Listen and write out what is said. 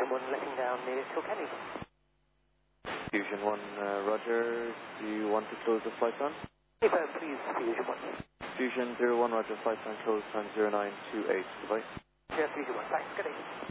Fusion 1 letting down near Kilkenny. Fusion 1, Roger. Do you want to close the flight time? Confirm, please, Fusion 1. Fusion 01, Roger. Flight time close time 0928. Goodbye. Yeah, Fusion 1. Thanks. Good day.